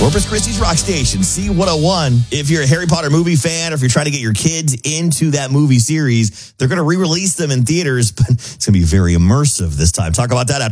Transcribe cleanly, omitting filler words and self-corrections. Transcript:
Corpus Christi's Rock Station, C101. If you're a Harry Potter movie fan, or if you're trying to get your kids into that movie series, they're going to re-release them in theaters, but it's going to be very immersive this time. Talk about that after